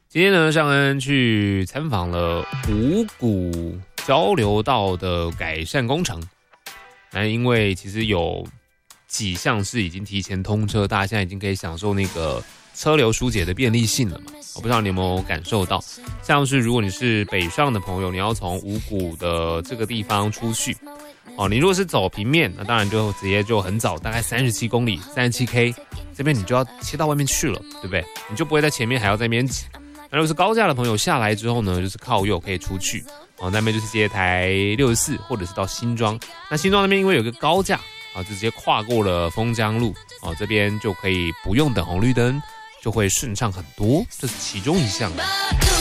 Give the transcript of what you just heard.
今天呢，尚恩去参访了五股交流道的改善工程。那因为其实有几项是已经提前通车，大家现在已经可以享受那个车流疏解的便利性了嘛。我不知道你有没有感受到，像是如果你是北上的朋友，你要从五股的这个地方出去，你如果是走平面，那当然就直接就很早，大概37公里，37K， 这边你就要切到外面去了，对不对？你就不会在前面还要在那边挤。那如果是高架的朋友下来之后呢，就是靠右可以出去，那边就是接台64或者是到新庄。那新庄那边因为有个高架，就直接跨过了丰江路，这边就可以不用等红绿灯，就会顺畅很多，这是其中一项。